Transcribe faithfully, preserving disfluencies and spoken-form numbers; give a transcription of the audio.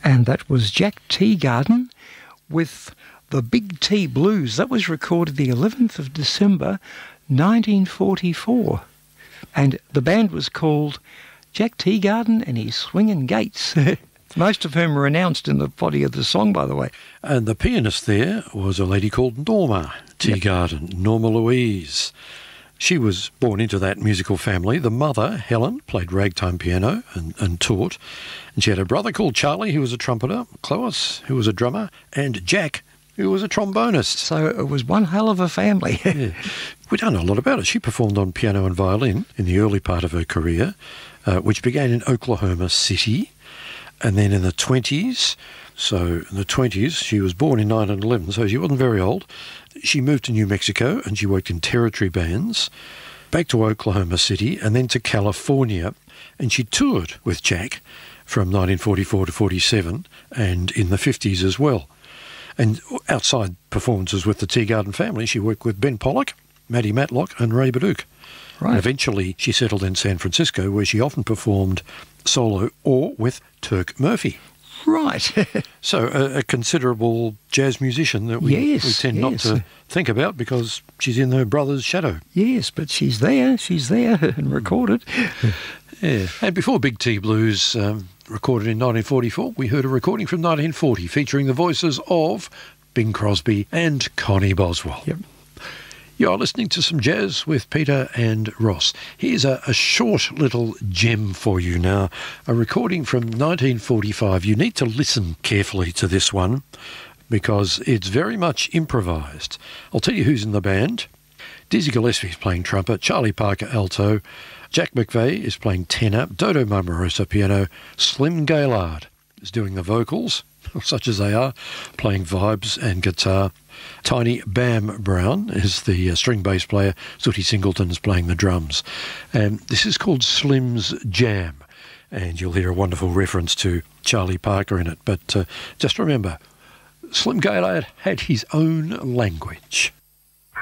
And that was Jack Teagarden with the Big T Blues. That was recorded the eleventh of December, nineteen forty-four. And the band was called Jack Teagarden and his Swingin' Gates. Most of whom are announced in the body of the song, by the way. And the pianist there was a lady called Norma Teagarden, yep. Norma Louise. She was born into that musical family. The mother, Helen, played ragtime piano and, and taught. And she had a brother called Charlie, who was a trumpeter, Clovis, who was a drummer, and Jack, who was a trombonist. So it was one hell of a family. Yeah. We don't know a lot about it. She performed on piano and violin in the early part of her career, uh, which began in Oklahoma City. And then in the twenties, so in the twenties, she was born in nineteen eleven, so she wasn't very old. She moved to New Mexico and she worked in territory bands, back to Oklahoma City and then to California. And she toured with Jack from nineteen forty-four to forty-seven and in the fifties as well. And outside performances with the Teagarden family, she worked with Ben Pollock, Matty Matlock and Ray Baduch. Right. And eventually she settled in San Francisco, where she often performed solo or with Turk Murphy. Right. So a, a considerable jazz musician that we, yes, we tend yes. not to think about because she's in her brother's shadow. Yes, but she's there, she's there and recorded. Yeah. And before Big T Blues um, recorded in nineteen forty-four, we heard a recording from nineteen forty featuring the voices of Bing Crosby and Connie Boswell. Yep. You're listening to some jazz with Peter and Ross. Here's a, a short little gem for you now, a recording from nineteen forty-five. You need to listen carefully to this one because it's very much improvised. I'll tell you who's in the band. Dizzy Gillespie's playing trumpet, Charlie Parker alto, Jack McVeigh is playing tenor, Dodo Marmarosa piano, Slim Gaillard is doing the vocals, such as they are, playing vibes and guitar. Tiny Bam Brown is the uh, string bass player. Sooty Singleton is playing the drums. And this is called Slim's Jam. And you'll hear a wonderful reference to Charlie Parker in it. But uh, just remember, Slim Gaillard had his own language.